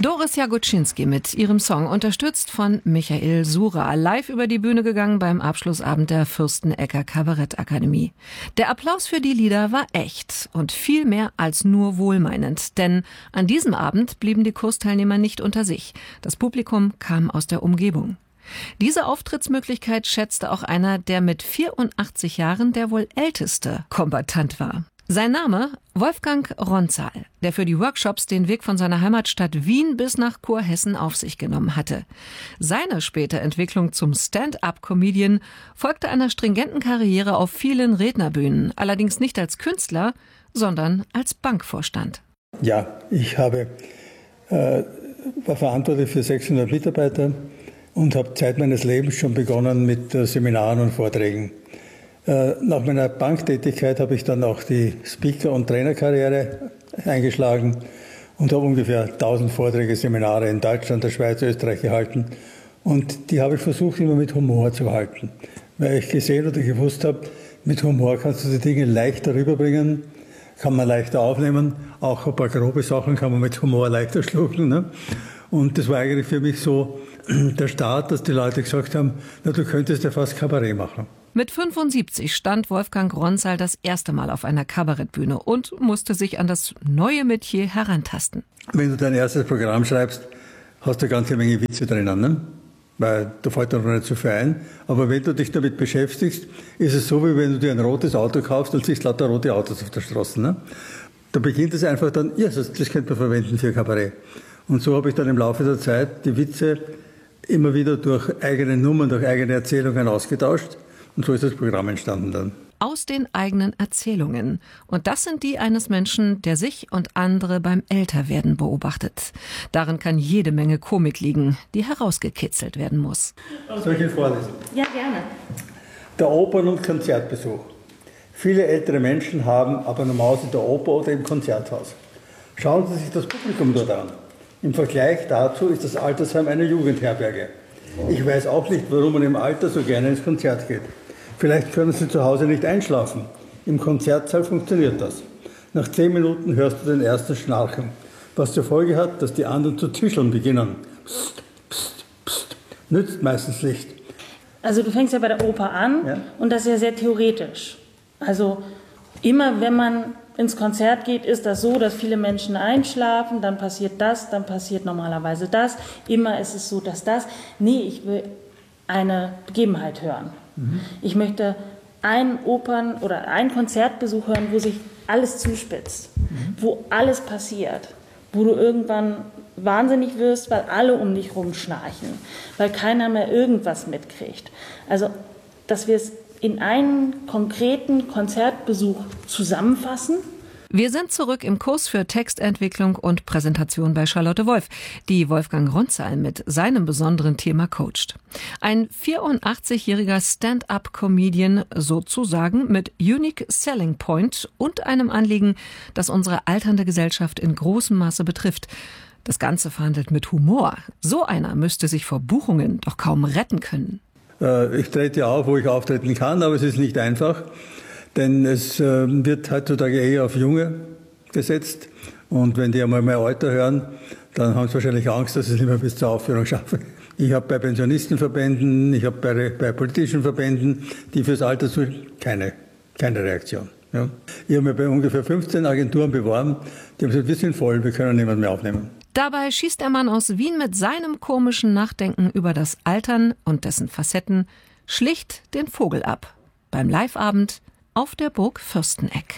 Doris Jagoczynski mit ihrem Song, unterstützt von Michael Sura, live über die Bühne gegangen beim Abschlussabend der Fürstenecker Kabarettakademie. Der Applaus für die Lieder war echt und viel mehr als nur wohlmeinend, denn an diesem Abend blieben die Kursteilnehmer nicht unter sich. Das Publikum kam aus der Umgebung. Diese Auftrittsmöglichkeit schätzte auch einer, der mit 84 Jahren der wohl älteste Kombattant war. Sein Name Wolfgang Ronzal, der für die Workshops den Weg von seiner Heimatstadt Wien bis nach Kurhessen auf sich genommen hatte. Seine späte Entwicklung zum Stand-up-Comedian folgte einer stringenten Karriere auf vielen Rednerbühnen, allerdings nicht als Künstler, sondern als Bankvorstand. Ja, ich war verantwortlich für 600 Mitarbeiter und habe Zeit meines Lebens schon begonnen mit Seminaren und Vorträgen. Nach meiner Banktätigkeit habe ich dann auch die Speaker- und Trainerkarriere eingeschlagen und habe ungefähr 1000 Vorträge, Seminare in Deutschland, der Schweiz, Österreich gehalten. Und die habe ich versucht, immer mit Humor zu halten. Weil ich gesehen oder gewusst habe, mit Humor kannst du die Dinge leichter rüberbringen, kann man leichter aufnehmen. Auch ein paar grobe Sachen kann man mit Humor leichter schlucken. Ne? Und das war eigentlich für mich so der Start, dass die Leute gesagt haben, na, du könntest ja fast Kabarett machen. Mit 75 stand Wolfgang Ronzal das erste Mal auf einer Kabarettbühne und musste sich an das neue Metier herantasten. Wenn du dein erstes Programm schreibst, hast du eine ganze Menge Witze drinnen, ne? Weil da fällt dir noch nicht so viel ein. Aber wenn du dich damit beschäftigst, ist es so, wie wenn du dir ein rotes Auto kaufst und siehst lauter rote Autos auf der Straße. Ne? Da beginnt es einfach dann, ja, das könnte man verwenden für Kabarett. Und so habe ich dann im Laufe der Zeit die Witze immer wieder durch eigene Nummern, durch eigene Erzählungen ausgetauscht. Und so ist das Programm entstanden dann. Aus den eigenen Erzählungen. Und das sind die eines Menschen, der sich und andere beim Älterwerden beobachtet. Darin kann jede Menge Komik liegen, die herausgekitzelt werden muss. Soll ich Ihnen vorlesen? Ja, gerne. Der Opern- und Konzertbesuch. Viele ältere Menschen haben Abonnements in der Oper oder im Konzerthaus. Schauen Sie sich das Publikum dort an. Im Vergleich dazu ist das Altersheim eine Jugendherberge. Ich weiß auch nicht, warum man im Alter so gerne ins Konzert geht. Vielleicht können Sie zu Hause nicht einschlafen. Im Konzertsaal funktioniert das. Nach 10 Minuten hörst du den ersten Schnarchen, was zur Folge hat, dass die anderen zu zischeln beginnen. Psst, psst, psst. Nützt meistens nicht. Also du fängst ja bei der Oper an, ja? Und das ist ja sehr theoretisch. Also immer wenn man ins Konzert geht, ist das so, dass viele Menschen einschlafen, dann passiert das, dann passiert normalerweise das. Immer ist es so, dass das. Nee, ich will eine Begebenheit hören. Ich möchte einen oder einen Konzertbesuch hören, wo sich alles zuspitzt, wo alles passiert, wo du irgendwann wahnsinnig wirst, weil alle um dich rumschnarchen, weil keiner mehr irgendwas mitkriegt. Also, dass wir es in einen konkreten Konzertbesuch zusammenfassen. Wir sind zurück im Kurs für Textentwicklung und Präsentation bei Charlotte Wolf, die Wolfgang Ronzal mit seinem besonderen Thema coacht. Ein 84-jähriger Stand-up-Comedian sozusagen mit Unique Selling Point und einem Anliegen, das unsere alternde Gesellschaft in großem Maße betrifft. Das Ganze verhandelt mit Humor. So einer müsste sich vor Buchungen doch kaum retten können. Ich trete auf, wo ich auftreten kann, aber es ist nicht einfach. Denn es wird heutzutage eher auf Junge gesetzt. Und wenn die einmal mein Alter hören, dann haben sie wahrscheinlich Angst, dass ich es nicht mehr bis zur Aufführung schaffe. Ich habe bei Pensionistenverbänden, ich habe bei politischen Verbänden, die fürs Alter suchen, keine Reaktion. Ja. Ich habe mich bei ungefähr 15 Agenturen beworben, die haben gesagt, wir sind voll, wir können niemanden mehr aufnehmen. Dabei schießt der Mann aus Wien mit seinem komischen Nachdenken über das Altern und dessen Facetten schlicht den Vogel ab. Beim Liveabend auf der Burg Fürsteneck.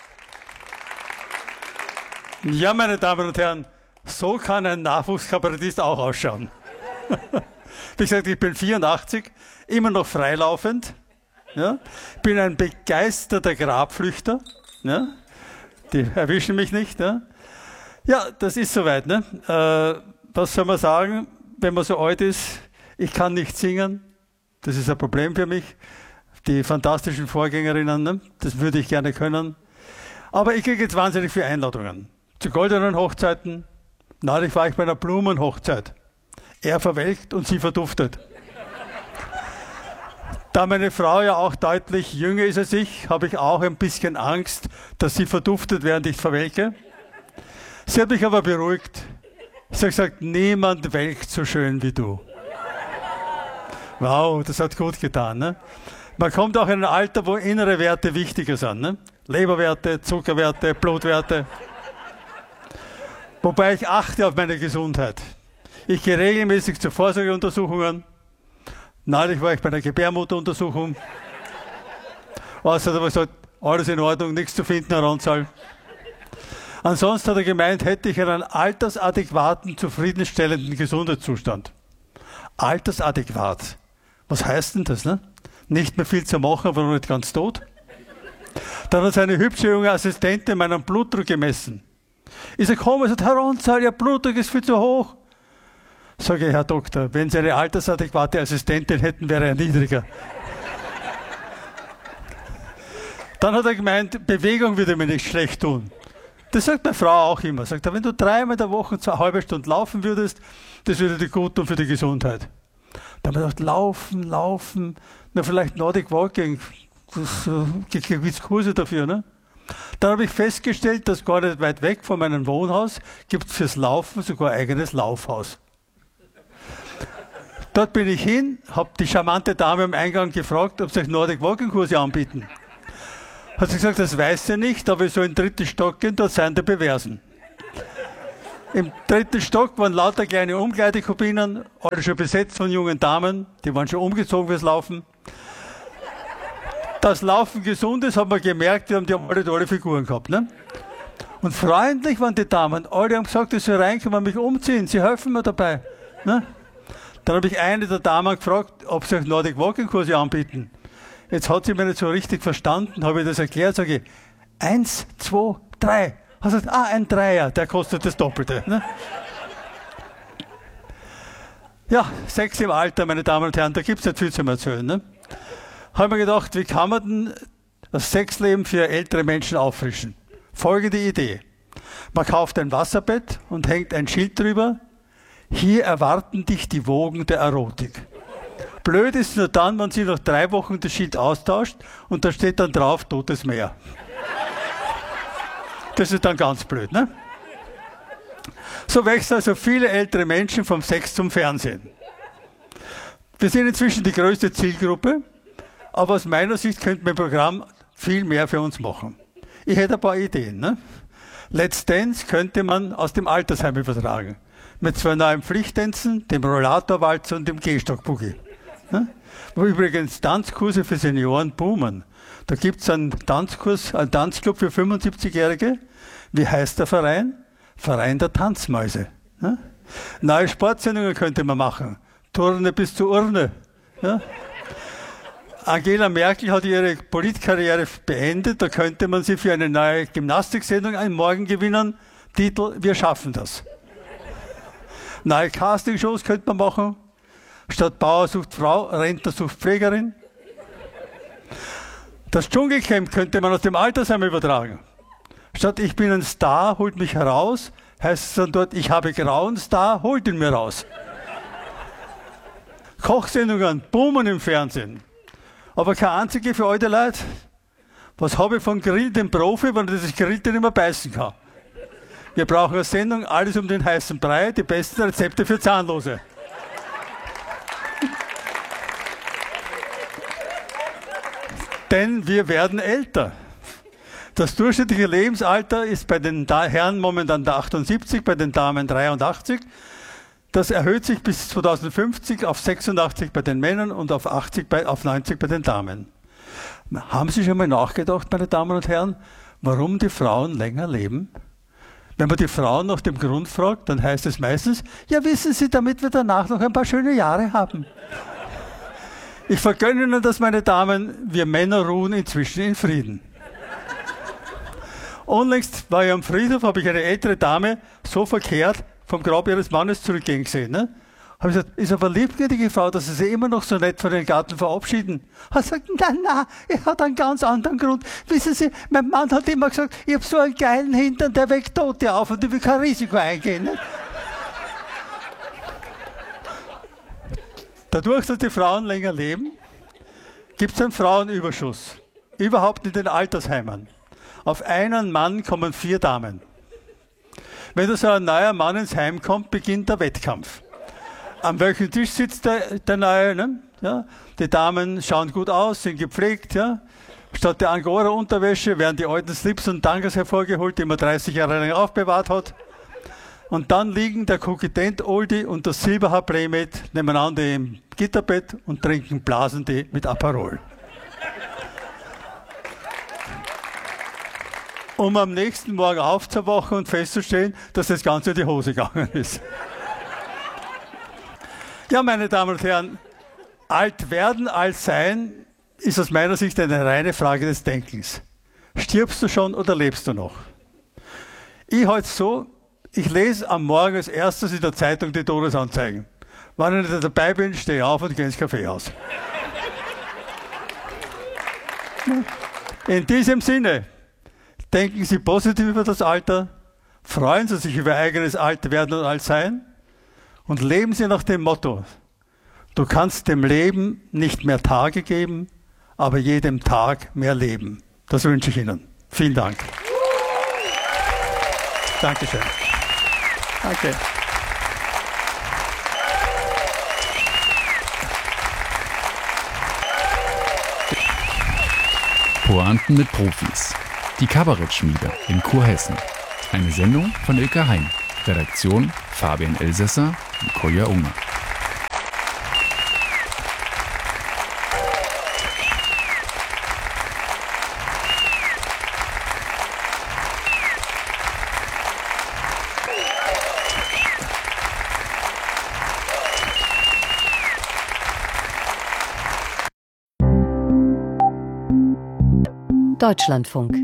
Ja, meine Damen und Herren, so kann ein Nachwuchskabarettist auch ausschauen. Wie gesagt, ich bin 84, immer noch freilaufend. Ja, bin ein begeisterter Grabflüchter. Ja, die erwischen mich nicht. Ja, das ist soweit. Ne? Was soll man sagen, wenn man so alt ist? Ich kann nicht singen. Das ist ein Problem für mich. Die fantastischen Vorgängerinnen, ne? Das würde ich gerne können. Aber ich kriege jetzt wahnsinnig viele Einladungen. Zu goldenen Hochzeiten. Neulich war ich bei einer Blumenhochzeit. Er verwelkt und sie verduftet. Da meine Frau ja auch deutlich jünger ist als ich, habe ich auch ein bisschen Angst, dass sie verduftet, während ich verwelke. Sie hat mich aber beruhigt. Ich habe gesagt, niemand welkt so schön wie du. Wow, das hat gut getan. Ne? Man kommt auch in ein Alter, wo innere Werte wichtiger sind. Ne? Leberwerte, Zuckerwerte, Blutwerte. Wobei ich achte auf meine Gesundheit. Ich gehe regelmäßig zu Vorsorgeuntersuchungen. Neulich war ich bei einer Gebärmutteruntersuchung. Also hat er gesagt, alles in Ordnung, nichts zu finden, Herr Ronzal. Ansonsten hat er gemeint, hätte ich einen altersadäquaten, zufriedenstellenden Gesundheitszustand. Altersadäquat. Was heißt denn das? Ne? Nicht mehr viel zu machen, aber noch nicht ganz tot. Dann hat seine hübsche junge Assistentin meinen Blutdruck gemessen. Ich sage, komm, Herr Ronzal, Ihr Blutdruck ist viel zu hoch. Sage ich, Herr Doktor, wenn Sie eine altersadäquate Assistentin hätten, wäre er niedriger. Dann hat er gemeint, Bewegung würde mir nicht schlecht tun. Das sagt meine Frau auch immer. Sagt er, wenn du 3-mal in der Woche 2 halbe Stunden laufen würdest, das würde dir gut tun für die Gesundheit. Da habe ich gedacht, laufen, na vielleicht Nordic Walking, gibt es Kurse dafür, ne? Dann habe ich festgestellt, dass gar nicht weit weg von meinem Wohnhaus gibt es fürs Laufen sogar ein eigenes Laufhaus. Dort bin ich hin, habe die charmante Dame am Eingang gefragt, ob sie euch Nordic Walking Kurse anbieten. Hat sie gesagt, das weiß sie nicht, aber ich soll in den 3. Stock gehen, dort seien die Beversen. Im 3. Stock waren lauter kleine Umkleidekabinen, alle schon besetzt von jungen Damen, die waren schon umgezogen fürs Laufen. Dass Laufen gesund ist, haben wir gemerkt, die haben alle tolle Figuren gehabt. Ne? Und freundlich waren die Damen, alle haben gesagt, ich soll reinkommen, mich umziehen, sie helfen mir dabei. Ne? Dann habe ich eine der Damen gefragt, ob sie euch Nordic Walking Kurse anbieten. Jetzt hat sie mir nicht so richtig verstanden, habe ich das erklärt, sage ich, 1, 2, 3. Hat sie gesagt, ein Dreier, der kostet das Doppelte. Ne? Ja, Sex im Alter, meine Damen und Herren, da gibt es nicht viel zu erzählen. Ne? Habe mir gedacht, wie kann man denn das Sexleben für ältere Menschen auffrischen? Folgende Idee. Man kauft ein Wasserbett und hängt ein Schild drüber. Hier erwarten dich die Wogen der Erotik. Blöd ist nur dann, wenn sie nach 3 Wochen das Schild austauscht und da steht dann drauf, Totes Meer. Das ist dann ganz blöd, ne? So wechseln also viele ältere Menschen vom Sex zum Fernsehen. Wir sind inzwischen die größte Zielgruppe, aber aus meiner Sicht könnte mein Programm viel mehr für uns machen. Ich hätte ein paar Ideen. Ne? Let's Dance könnte man aus dem Altersheim übertragen. Mit 2 neuen Pflichttänzen, dem Rollatorwalzer und dem Gehstockboogie. Ne? Wo übrigens Tanzkurse für Senioren boomen. Da gibt es einen Tanzkurs, einen Tanzclub für 75-Jährige. Wie heißt der Verein? Verein der Tanzmäuse. Ne? Neue Sportsendungen könnte man machen. Turne bis zur Urne. Ja? Angela Merkel hat ihre Politkarriere beendet. Da könnte man sie für eine neue Gymnastiksendung einen Morgen gewinnen. Titel, wir schaffen das. Neue Castingshows könnte man machen. Statt Bauer sucht Frau, Rentner sucht Pflegerin. Das Dschungelcamp könnte man aus dem Altersheim übertragen. Statt ich bin ein Star, holt mich heraus, heißt es dann dort, ich habe grauen Star, holt ihn mir raus. Kochsendungen boomen im Fernsehen. Aber keine einzige für alte Leute. Was habe ich von Grill dem Profi, wenn er das Grillte nicht mehr beißen kann? Wir brauchen eine Sendung, alles um den heißen Brei, die besten Rezepte für Zahnlose. Denn wir werden älter. Das durchschnittliche Lebensalter ist bei den Herren momentan 78, bei den Damen 83. Das erhöht sich bis 2050 auf 86 bei den Männern und auf 90 bei den Damen. Haben Sie schon mal nachgedacht, meine Damen und Herren, warum die Frauen länger leben? Wenn man die Frauen nach dem Grund fragt, dann heißt es meistens, ja wissen Sie, damit wir danach noch ein paar schöne Jahre haben. Ich vergönne Ihnen das, meine Damen, wir Männer ruhen inzwischen in Frieden. Unlängst war ich am Friedhof, habe ich eine ältere Dame so verkehrt vom Grab ihres Mannes zurückgehen gesehen. Ne? Habe ich gesagt, ist aber liebgütige Frau, dass Sie sich immer noch so nett von den Garten verabschieden. Er sagt, na, er hat einen ganz anderen Grund. Wissen Sie, mein Mann hat immer gesagt, ich habe so einen geilen Hintern, der weckt Tote auf und ich will kein Risiko eingehen. Ne? Dadurch, dass die Frauen länger leben, gibt es einen Wenn da so ein neuer Mann ins Heim kommt, beginnt der Wettkampf. An welchem Tisch sitzt der Neue? Ne? Ja? Die Damen schauen gut aus, sind gepflegt. Ja? Statt der Angora-Unterwäsche werden die alten Slips und Tangas hervorgeholt, die man 30 Jahre lang aufbewahrt hat. Und dann liegen der Kokident-Oldie und das Silberhaar-Playmate nebeneinander im Gitterbett und trinken Blasentee mit Aperol. Um am nächsten Morgen aufzuwachen und festzustellen, dass das Ganze in die Hose gegangen ist. Ja, meine Damen und Herren, alt werden, alt sein, ist aus meiner Sicht eine reine Frage des Denkens. Stirbst du schon oder lebst du noch? Ich halte es so, ich lese am Morgen als erstes in der Zeitung die Todesanzeigen. Wenn ich nicht dabei bin, stehe ich auf und gehe ins Kaffeehaus. In diesem Sinne, denken Sie positiv über das Alter, freuen Sie sich über Ihr eigenes Altwerden und Altsein und leben Sie nach dem Motto, du kannst dem Leben nicht mehr Tage geben, aber jedem Tag mehr Leben. Das wünsche ich Ihnen. Vielen Dank. Dankeschön. Danke. Pointen mit Profis. Die Kabarettschmiede in Kurhessen. Eine Sendung von Ilka Hein. Redaktion Fabian Elsässer und Kolja Unger. Deutschlandfunk.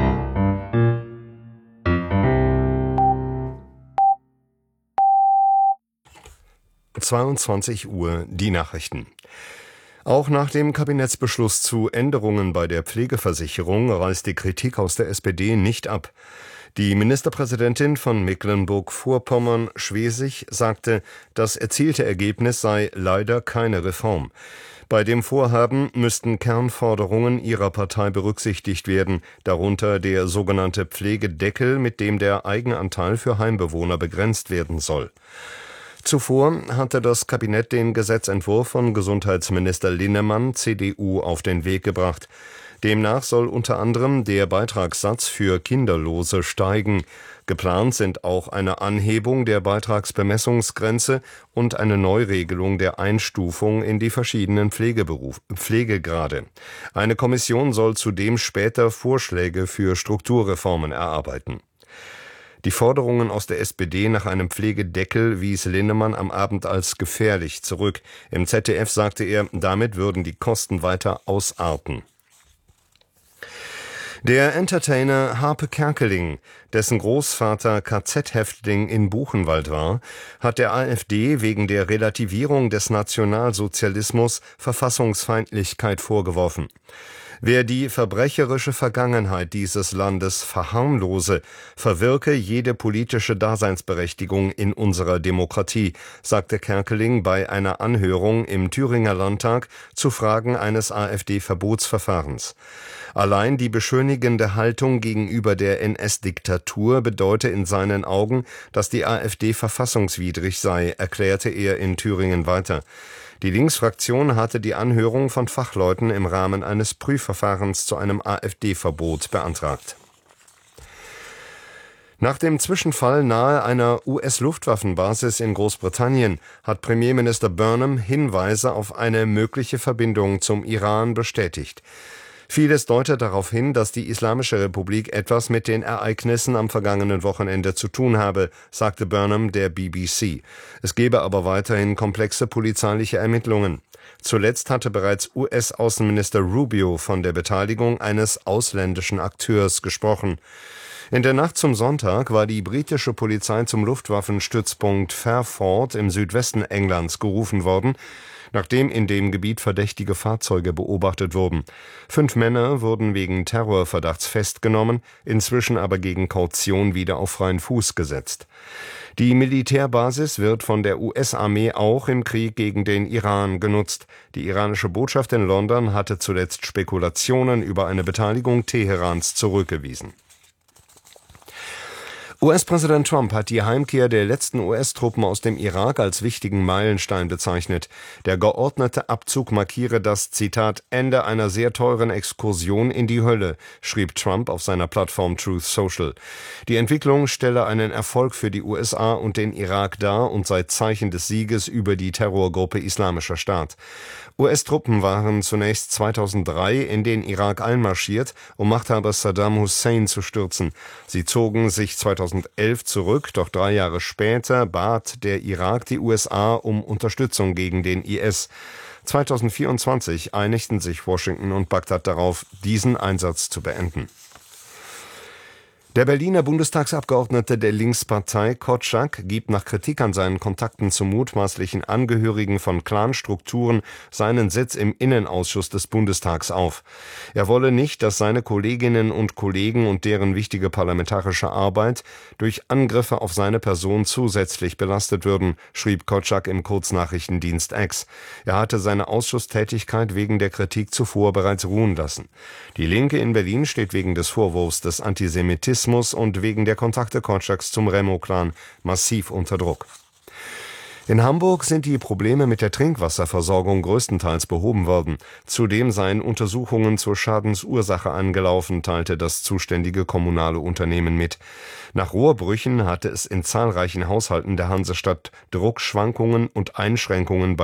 Uhr die Nachrichten. Auch nach dem Kabinettsbeschluss zu Änderungen bei der Pflegeversicherung reißt die Kritik aus der SPD nicht ab. Die Ministerpräsidentin von Mecklenburg-Vorpommern, Schwesig, sagte, das erzielte Ergebnis sei leider keine Reform. Bei dem Vorhaben müssten Kernforderungen ihrer Partei berücksichtigt werden, darunter der sogenannte Pflegedeckel, mit dem der Eigenanteil für Heimbewohner begrenzt werden soll. Zuvor hatte das Kabinett den Gesetzentwurf von Gesundheitsminister Linnemann, CDU, auf den Weg gebracht. Demnach soll unter anderem der Beitragssatz für Kinderlose steigen. Geplant sind auch eine Anhebung der Beitragsbemessungsgrenze und eine Neuregelung der Einstufung in die verschiedenen Pflegegrade. Eine Kommission soll zudem später Vorschläge für Strukturreformen erarbeiten. Die Forderungen aus der SPD nach einem Pflegedeckel wies Linnemann am Abend als gefährlich zurück. Im ZDF sagte er, damit würden die Kosten weiter ausarten. Der Entertainer Harpe Kerkeling, dessen Großvater KZ-Häftling in Buchenwald war, hat der AfD wegen der Relativierung des Nationalsozialismus Verfassungsfeindlichkeit vorgeworfen. Wer die verbrecherische Vergangenheit dieses Landes verharmlose, verwirke jede politische Daseinsberechtigung in unserer Demokratie, sagte Kerkeling bei einer Anhörung im Thüringer Landtag zu Fragen eines AfD-Verbotsverfahrens. Allein die beschönigende Haltung gegenüber der NS-Diktatur bedeute in seinen Augen, dass die AfD verfassungswidrig sei, erklärte er in Thüringen weiter. Die Linksfraktion hatte die Anhörung von Fachleuten im Rahmen eines Prüfverfahrens zu einem AfD-Verbot beantragt. Nach dem Zwischenfall nahe einer US-Luftwaffenbasis in Großbritannien hat Premierminister Burnham Hinweise auf eine mögliche Verbindung zum Iran bestätigt. Vieles deutet darauf hin, dass die Islamische Republik etwas mit den Ereignissen am vergangenen Wochenende zu tun habe, sagte Burnham der BBC. Es gebe aber weiterhin komplexe polizeiliche Ermittlungen. Zuletzt hatte bereits US-Außenminister Rubio von der Beteiligung eines ausländischen Akteurs gesprochen. In der Nacht zum Sonntag war die britische Polizei zum Luftwaffenstützpunkt Fairford im Südwesten Englands gerufen worden, nachdem in dem Gebiet verdächtige Fahrzeuge beobachtet wurden. 5 Männer wurden wegen Terrorverdachts festgenommen, inzwischen aber gegen Kaution wieder auf freien Fuß gesetzt. Die Militärbasis wird von der US-Armee auch im Krieg gegen den Iran genutzt. Die iranische Botschaft in London hatte zuletzt Spekulationen über eine Beteiligung Teherans zurückgewiesen. US-Präsident Trump hat die Heimkehr der letzten US-Truppen aus dem Irak als wichtigen Meilenstein bezeichnet. Der geordnete Abzug markiere das, Zitat, Ende einer sehr teuren Exkursion in die Hölle, schrieb Trump auf seiner Plattform Truth Social. Die Entwicklung stelle einen Erfolg für die USA und den Irak dar und sei Zeichen des Sieges über die Terrorgruppe Islamischer Staat. US-Truppen waren zunächst 2003 in den Irak einmarschiert, um Machthaber Saddam Hussein zu stürzen. Sie zogen sich 2011 zurück, doch 3 Jahre später bat der Irak die USA um Unterstützung gegen den IS. 2024 einigten sich Washington und Bagdad darauf, diesen Einsatz zu beenden. Der Berliner Bundestagsabgeordnete der Linkspartei Korczak gibt nach Kritik an seinen Kontakten zu mutmaßlichen Angehörigen von Clanstrukturen seinen Sitz im Innenausschuss des Bundestags auf. Er wolle nicht, dass seine Kolleginnen und Kollegen und deren wichtige parlamentarische Arbeit durch Angriffe auf seine Person zusätzlich belastet würden, schrieb Korczak im Kurznachrichtendienst X. Er hatte seine Ausschusstätigkeit wegen der Kritik zuvor bereits ruhen lassen. Die Linke in Berlin steht wegen des Vorwurfs des Antisemitismus und wegen der Kontakte Korczaks zum Remo-Clan massiv unter Druck. In Hamburg sind die Probleme mit der Trinkwasserversorgung größtenteils behoben worden. Zudem seien Untersuchungen zur Schadensursache angelaufen, teilte das zuständige kommunale Unternehmen mit. Nach Rohrbrüchen hatte es in zahlreichen Haushalten der Hansestadt Druckschwankungen und Einschränkungen bei